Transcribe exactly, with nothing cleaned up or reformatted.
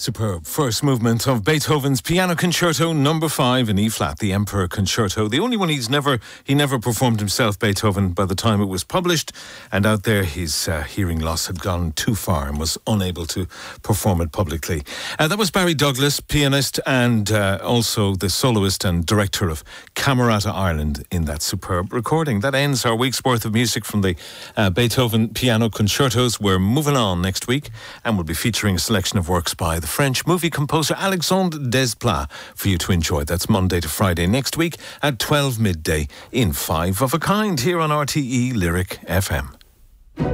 Superb first movement of Beethoven's Piano Concerto number five in E flat, the Emperor Concerto. The only one he's never he never performed himself, Beethoven, by the time it was published. And out there, his uh, hearing loss had gone too far and was unable to perform it publicly. Uh, that was Barry Douglas, pianist and uh, also the soloist and director of Camerata Ireland in that superb recording. That ends our week's worth of music from the uh, Beethoven Piano Concertos. We're moving on next week and we'll be featuring a selection of works by the French movie composer Alexandre Desplat for you to enjoy. That's Monday to Friday next week at twelve midday in Five of a Kind here on R T E Lyric F M.